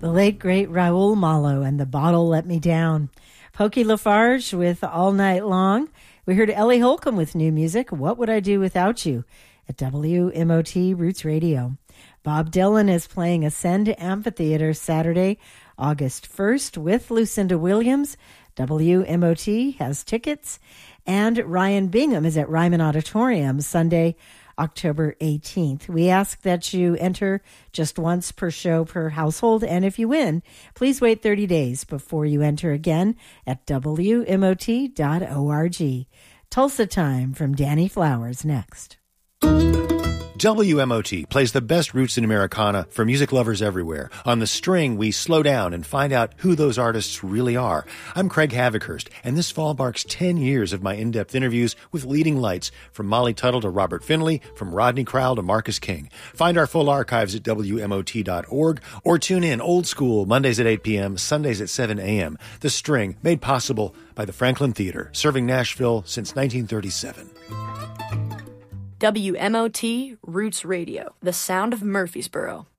The late, great Raoul Malo and The Bottle Let Me Down. Pokey Lafarge with All Night Long. We heard Ellie Holcomb with new music, What Would I Do Without You, at WMOT Roots Radio. Bob Dylan is playing Ascend Amphitheater Saturday, August 1st with Lucinda Williams. WMOT has tickets. And Ryan Bingham is at Ryman Auditorium Sunday, October 18th. We ask that you enter just once per show per household, and if you win, please wait 30 days before you enter again at WMOT.org. Tulsa Time from Danny Flowers next. WMOT plays the best roots in Americana for music lovers everywhere. On The String, we slow down and find out who those artists really are. I'm Craig Havikhurst, and this fall marks 10 years of my in-depth interviews with leading lights, from Molly Tuttle to Robert Finley, from Rodney Crowell to Marcus King. Find our full archives at WMOT.org or tune in old school Mondays at 8 p.m., Sundays at 7 a.m. The String, made possible by the Franklin Theater, serving Nashville since 1937. WMOT Roots Radio, the sound of Murfreesboro.